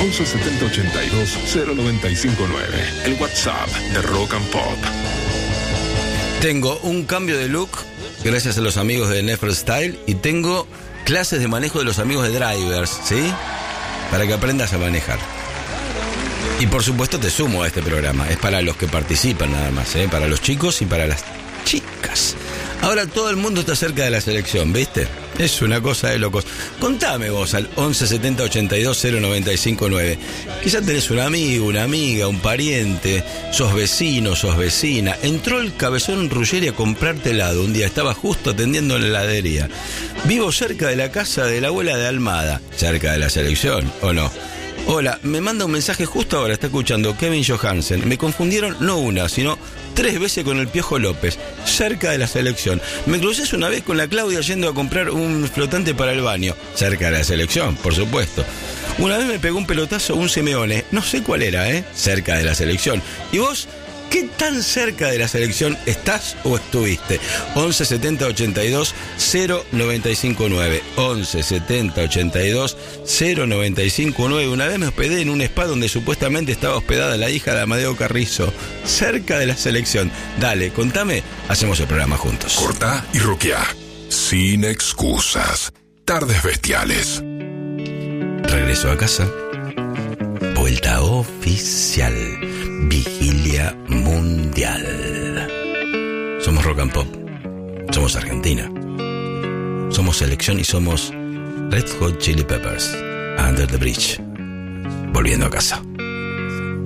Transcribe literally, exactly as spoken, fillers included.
once setenta ochenta y dos cero noventa y cinco nueve. El WhatsApp de Rock and Pop. Tengo un cambio de look gracias a los amigos de Neffer Style y tengo clases de manejo de los amigos de Drivers, ¿sí? Para que aprendas a manejar. Y por supuesto te sumo a este programa. Es para los que participan nada más, ¿eh? Para los chicos y para las chicas. Ahora todo el mundo está cerca de la selección, ¿viste? Es una cosa de locos. Contame vos al once setenta ochenta y dos cero noventa y cinco nueve. Quizás tenés un amigo, una amiga, un pariente, sos vecino, sos vecina. Entró el cabezón Ruggeri a comprarte helado. Un día estaba justo atendiendo en la heladería. Vivo cerca de la casa de la abuela de Almada. ¿Cerca de la selección o no? Hola, me manda un mensaje justo ahora, está escuchando Kevin Johansen. Me confundieron no una, sino tres veces con el Piojo López, cerca de la selección. Me crucé una vez con la Claudia yendo a comprar un flotante para el baño, cerca de la selección, por supuesto. Una vez me pegó un pelotazo un Simeone, no sé cuál era, ¿eh? Cerca de la selección. ¿Y vos? ¿Qué tan cerca de la selección estás o estuviste? once setenta ochenta y dos cero noventa y cinco nueve. once setenta ochenta y dos cero noventa y cinco nueve. Una vez me hospedé en un spa donde supuestamente estaba hospedada la hija de Amadeo Carrizo. Cerca de la selección. Dale, contame, hacemos el programa juntos. Cortá y roqueá. Sin excusas. Tardes bestiales. Regreso a casa. Vuelta oficial. Vigilia mundial. Somos Rock and Pop. Somos Argentina. Somos selección y somos Red Hot Chili Peppers. Under the Bridge. Volviendo a casa.